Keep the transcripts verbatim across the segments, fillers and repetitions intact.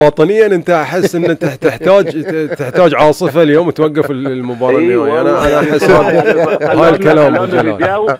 وطنيا انت احس ان انت تحتاج تحتاج عاصفه اليوم وتوقف المباراه النهائيه. انا انا احس هاي الكلام ابو جلال.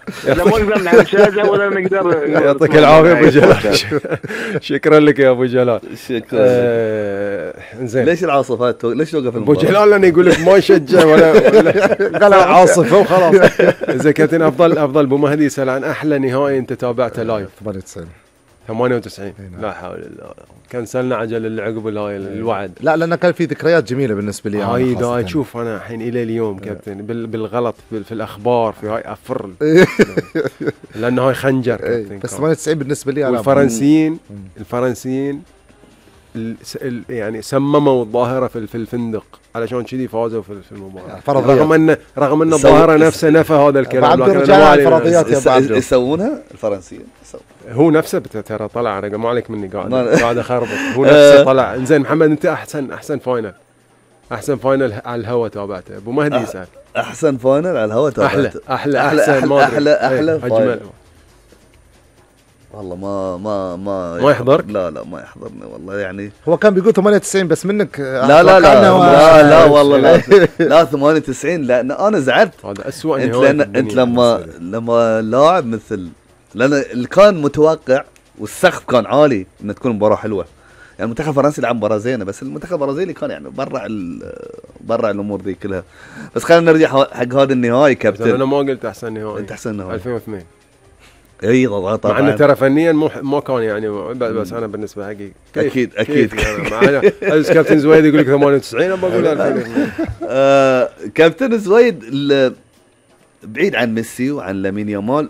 يعطيك العافيه ابو جلال. شكرا لك يا ابو جلال. شكرا. آه زين. ليش العاصفات؟ ليش توقف ابو جلال لانه يقول لك ما يشجع ولا قال عاصفه وخلاص. زين كابتن، افضل افضل ابو مهدي يسال عن احلى نهائي انت تابعته لايف. ثمانية وتسعين ثمانية وتسعين. لا حول الله. كنسلنا عجل اللي عقب هاي الوعد. لا لأنه كان في ذكريات جميلة بالنسبة لي. هاي دا اشوف انا الحين الى اليوم كابتن بالغلط في الاخبار في هاي افر لانه هاي خنجر كابتن. بس ثمانية وتسعين بالنسبة لي. والفرنسيين الفرنسيين يعني سمموا الظاهرة في في الفندق علشان كذي فازوا في المباراة. رغم ان رغم ان الظاهرة نفسه نفى هذا الكلام. بعد رجال الفرضيات يسوونها الفرنسيين. هو نفسه ترى طلع، انا ما عليك مني قاعد قاعد اخربط. هو نفسه طلع. انزين محمد، انت احسن احسن فاينل احسن فاينل على الهواء تابعته. ابو مهدي يسال احسن فاينل على الهواء تابعته. احلى احلى احلى احلى احلى, أحلى فاينل. والله ما ما ما ما يحضرك؟ لا لا ما يحضرني والله. يعني هو كان بيقول ثمانية وتسعين بس منك. لا لا لا و... لا لا والله لا لا ثمانية وتسعين. لان انا زعلت. هذا اسوء انت لان انت لما لما لاعب مثل، لان اللي كان متوقع والسقف كان عالي ان تكون مباراه حلوه. يعني المنتخب الفرنسي لعب مباراه زينه، بس المنتخب البرازيلي كان يعني برع برع الامور ذي كلها. بس خلينا نرجع حق هذا النهائي كابتن. انا ما قلت احسن نهائي. انت احسن نهائي ألفين واثنين. اي طبعا. مع انه ترى فنيا مو ما كان يعني، بس انا بالنسبه حقي اكيد اكيد. معنا كابتن زويد يقول لك ثمانية وتسعين، انا بقول ألفين واثنين. آه كابتن زويد بعيد عن ميسي وعن لامين يامال،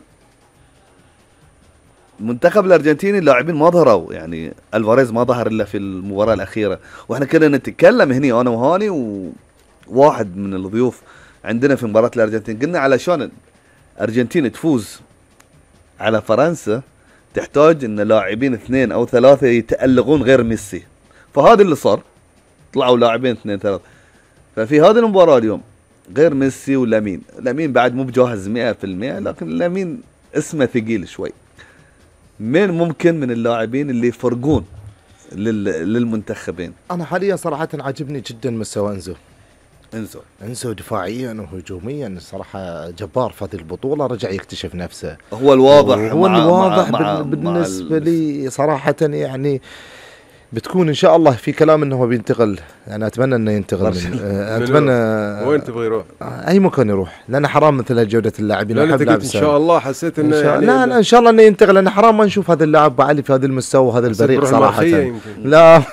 المنتخب الارجنتيني اللاعبين ما ظهروا. يعني الفاريز ما ظهر الا في المباراه الاخيره، واحنا كنا نتكلم هني انا وهاني وواحد من الضيوف عندنا في مباراه الارجنتين، قلنا علشان الارجنتين تفوز على فرنسا تحتاج ان لاعبين اثنين او ثلاثه يتألقون غير ميسي. فهذا اللي صار، طلعوا لاعبين اثنين ثلاثه. ففي هذه المباراه اليوم غير ميسي ولامين، لامين بعد مو بجاهز مئة بالمئة، لكن لامين اسمه ثقيل شوي. مين ممكن من اللاعبين اللي يفرقون للمنتخبين؟ انا حاليا صراحه عاجبني جدا مستوى انزو. انزو انزو دفاعيا وهجوميا صراحه جبار في هذه البطوله، رجع يكتشف نفسه. هو الواضح هو مع الواضح مع مع بالنسبه مع لي صراحه. يعني بتكون ان شاء الله في كلام انه هو بينتقل. يعني اتمنى انه ينتقل من اتمنى. وين تبغى يروح؟ اي مكان يروح، لان حرام مثل جوده اللاعبين. لا انت قلت ان شاء الله، حسيت انه يعني لا لا ان شاء الله انه ينتقل، لان حرام ما نشوف هذا اللاعب بعلي في هذا المستوى وهذا البريق صراحه. لا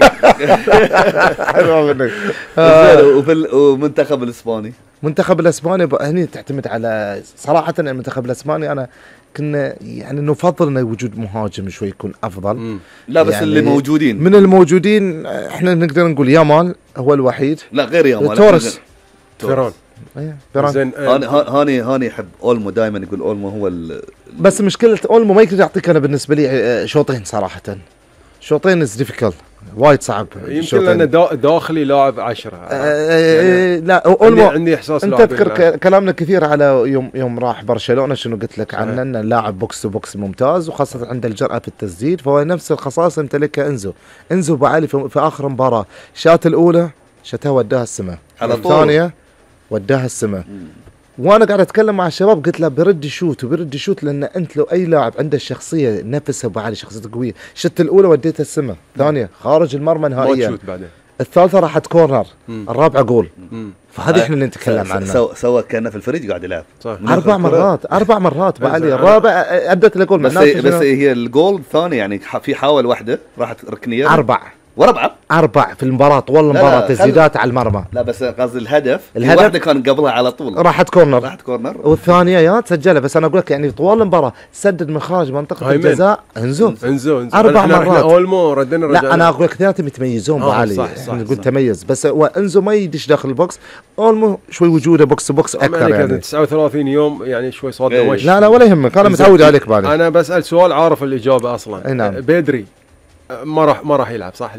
حلوه منك. وفي المنتخب الاسباني، المنتخب الاسباني هني تعتمد على صراحه. المنتخب الاسباني انا كنا يعني نفضل انه وجود مهاجم شوي يكون افضل. مم. لا بس يعني اللي موجودين من الموجودين احنا نقدر نقول يامال هو الوحيد. لا غير يامال، تورس فيران. ايه فيران. زين هاني هاني هاني يحب اولمو، دائما يقول اولمو هو ال... بس مشكله اولمو ما يقدر يعطيك. انا بالنسبه لي شوطين صراحه، شوطين از ديفيكولت، وايد صعب. يمكن لانه داخلي لاعب عشرة. آه يعني لا اولمو عندي احساس. انت تذكر كلامنا كثير على يوم يوم راح برشلونه، شنو قلت لك عنه؟ انه لاعب بوكس تو بوكس ممتاز، وخاصه عنده الجرأه في التسديد، فهو نفس الخصائص يمتلكها انزو. انزو بعالي في, في اخر مباراه شات الاولى شتها وداها السماء، الثانيه وداها السماء. وانا قاعد اتكلم مع الشباب قلت له برد يشوت وبرد يشوت، لان انت لو اي لاعب عنده الشخصيه نفسه بعالي، شخصيته قويه، شت الاولى وديتها السماء، الثانيه خارج المرمى نهائيا، الثالثه راحت كورنر، الرابعه جول. فهذه احنا اللي نتكلم عنها. سوى سوى كانه في الفريق قاعد يلعب اربع مرات اربع مرات بعالي، الرابع ادت الجول. بس هي بس هي الجول الثاني يعني في حاول واحده راحت ركنيه. اربع وربعه اربع في المباراه طول المباراه، تسديدات على المرمى. لا بس قصدي الهدف الهدف واحده كان قبلها على طول راحت كورنر راحت كورنر والثانيه يا تسجلها. بس انا اقول لك يعني طوال المباراه سدد من خارج منطقه الجزاء. انزو انزو اربع مرات. اولمو ردنا رجعنا. لا انا اقول لك اثنيناتهم يتميزون بعالي. صح صح نقول تميز، بس هو انزو ما يدش داخل البوكس، اولمو شوي وجوده بوكس بوكس اكثر. يعني تسعة وثلاثين يوم يعني شوي صادنا وش. لا لا ولا يهمك، انا متعود عليك بعد. انا بسال سؤال عارف الاجابه اصلا. نعم. بدري ما راح ما راح يلعب صح اليوم؟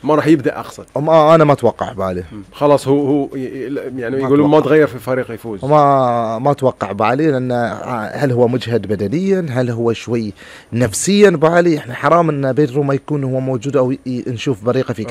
ما راح يبدا اقصد. ما انا ما اتوقع بالي. خلاص هو هو يعني يقولون ما تغير في فريق يفوز. ما ما اتوقع بالي، لان هل هو مجهد بدنيا، هل هو شوي نفسيا بالي. احنا حرام ان بيدرو ما يكون هو موجود او نشوف بريقه في